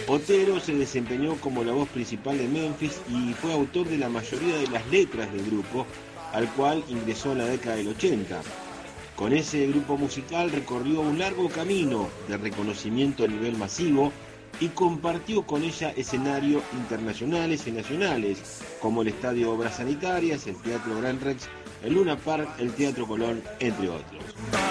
Otero se desempeñó como la voz principal de Memphis y fue autor de la mayoría de las letras del grupo, al cual ingresó en la década del 80. Con ese grupo musical recorrió un largo camino de reconocimiento a nivel masivo y compartió con ella escenarios internacionales y nacionales, como el Estadio Obras Sanitarias, el Teatro Gran Rex, el Luna Park, el Teatro Colón, entre otros.